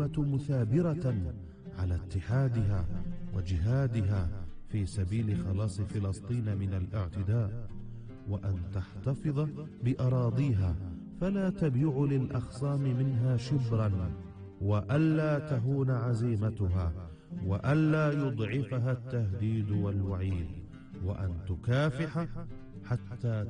الأمة مثابرة على اتحادها وجهادها في سبيل خلاص فلسطين من الاعتداء، وأن تحتفظ بأراضيها فلا تبيع للأخصام منها شبرا، وألا تهون عزيمتها، وألا يضعفها التهديد والوعيد، وأن تكافح حتى